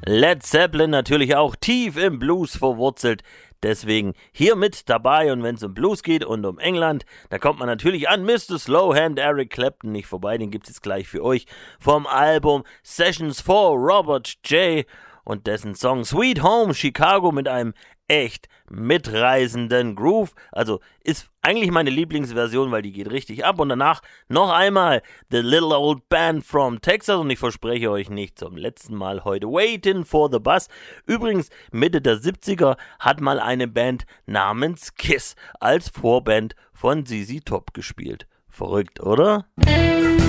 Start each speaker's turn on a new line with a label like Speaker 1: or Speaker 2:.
Speaker 1: Led Zeppelin natürlich auch tief im Blues verwurzelt. Deswegen hier mit dabei, und wenn es um Blues geht und um England, da kommt man natürlich an Mr. Slowhand Eric Clapton nicht vorbei. Den gibt es jetzt gleich für euch vom Album Sessions for Robert J. und dessen Song Sweet Home Chicago mit einem echt mitreißenden Groove. Also ist eigentlich meine Lieblingsversion, weil die geht richtig ab. Und danach noch einmal The Little Old Band from Texas. Und ich verspreche euch nicht zum letzten Mal heute Waiting for the Bus. Übrigens, Mitte der 70er hat mal eine Band namens Kiss als Vorband von ZZ Top gespielt. Verrückt, oder?